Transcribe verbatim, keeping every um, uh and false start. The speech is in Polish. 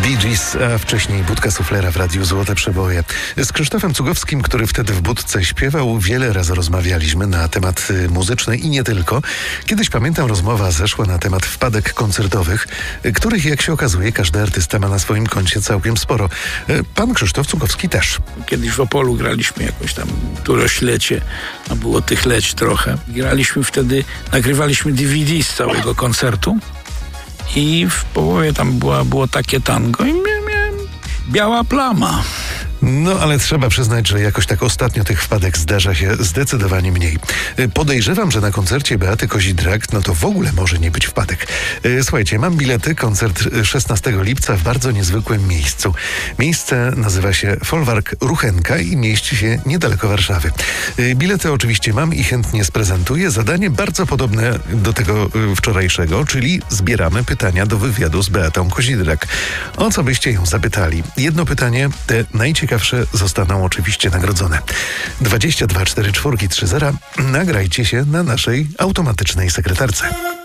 Bee Gees, a wcześniej Budka Suflera w Radiu Złote Przeboje. Z Krzysztofem Cugowskim, który wtedy w Budce śpiewał, wiele razy rozmawialiśmy na temat muzyczny i nie tylko. Kiedyś, pamiętam, rozmowa zeszła na temat wpadek koncertowych, których, jak się okazuje, każdy artysta ma na swoim koncie całkiem sporo. Pan Krzysztof Cugowski też. Kiedyś w Opolu graliśmy jakoś tam turoślecie, a było tych leć trochę. Graliśmy wtedy, nagrywaliśmy D V D z całego koncertu i w połowie tam była, było takie tango i miałem biała plama. No, ale trzeba przyznać, że jakoś tak ostatnio tych wpadek zdarza się zdecydowanie mniej. Podejrzewam, że na koncercie Beaty Kozidrak, no to w ogóle może nie być wpadek. Słuchajcie, mam bilety, koncert szesnastego lipca w bardzo niezwykłym miejscu. Miejsce nazywa się Folwark Ruchenka i mieści się niedaleko Warszawy. Bilety oczywiście mam i chętnie sprezentuję. Zadanie bardzo podobne do tego wczorajszego, czyli zbieramy pytania do wywiadu z Beatą Kozidrak. O co byście ją zapytali? Jedno pytanie, te najciekawsze zostaną oczywiście nagrodzone. dwadzieścia dwa cztery cztery trzy zero. Nagrajcie się na naszej automatycznej sekretarce.